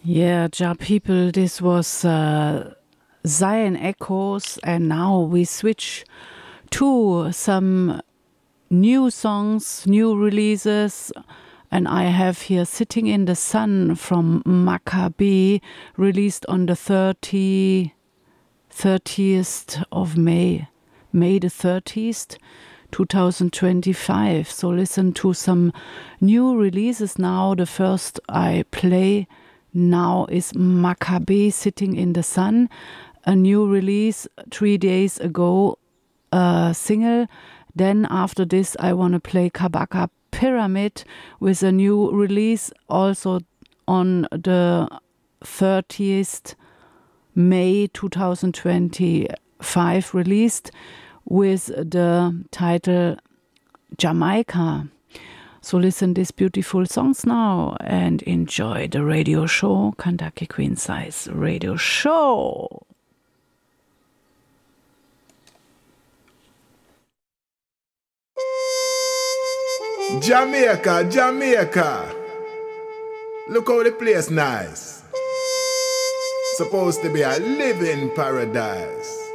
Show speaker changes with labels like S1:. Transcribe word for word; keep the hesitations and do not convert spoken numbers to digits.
S1: Yeah, Ja people, this was uh, Zion Echoes, and now we switch to some new songs, new releases, and I have here Sitting in the Sun from Maccabi, released on the thirtieth of May, May the thirtieth, twenty twenty-five. So listen to some new releases now. The first I play now is Maccabi, Sitting in the Sun, a new release three days ago, a single. Then after this I want to play Kabaka Pyramid with a new release, also on the thirtieth May twenty twenty-five, released with the title Jamaica. So listen these beautiful songs now and enjoy the radio show, Kentucky Queen Size Radio Show.
S2: Jamaica, Jamaica. Look how the place nice. Supposed to be a living paradise.